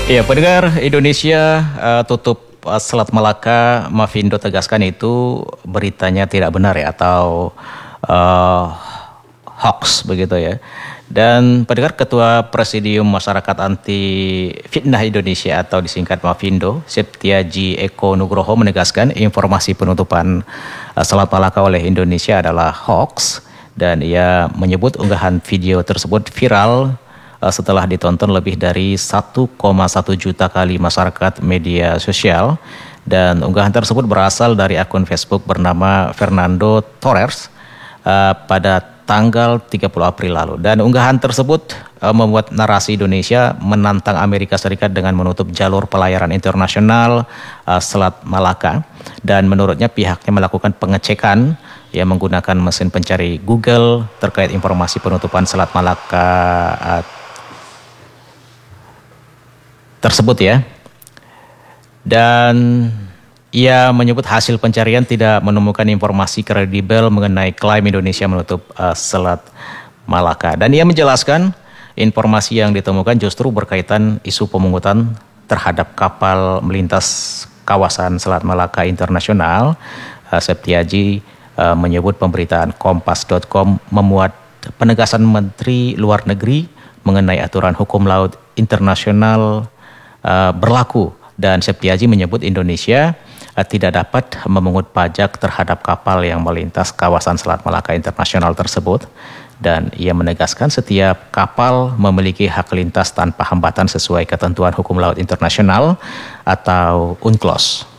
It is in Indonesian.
Ya, pendengar Indonesia tutup Selat Malaka, Mavindo tegaskan itu beritanya tidak benar ya atau hoax begitu ya. Dan pendengar Ketua Presidium Masyarakat Anti Fitnah Indonesia atau disingkat Mavindo, Septiaji Eko Nugroho menegaskan informasi penutupan Selat Malaka oleh Indonesia adalah hoax dan ia menyebut unggahan video tersebut viral setelah ditonton lebih dari 1,1 juta kali masyarakat media sosial dan unggahan tersebut berasal dari akun Facebook bernama Fernando Torres pada tanggal 30 April lalu dan unggahan tersebut membuat narasi Indonesia menantang Amerika Serikat dengan menutup jalur pelayaran internasional Selat Malaka dan menurutnya pihaknya melakukan pengecekan yang menggunakan mesin pencari Google terkait informasi penutupan Selat Malaka tersebut ya. Dan ia menyebut hasil pencarian tidak menemukan informasi kredibel mengenai klaim Indonesia menutup Selat Malaka. Dan ia menjelaskan informasi yang ditemukan justru berkaitan isu pemungutan terhadap kapal melintas kawasan Selat Malaka Internasional. Septiaji menyebut pemberitaan Kompas.com memuat penegasan Menteri Luar Negeri mengenai aturan hukum laut internasional berlaku dan Septiaji menyebut Indonesia tidak dapat memungut pajak terhadap kapal yang melintas kawasan Selat Malaka Internasional tersebut dan ia menegaskan setiap kapal memiliki hak lintas tanpa hambatan sesuai ketentuan hukum laut internasional atau UNCLOS.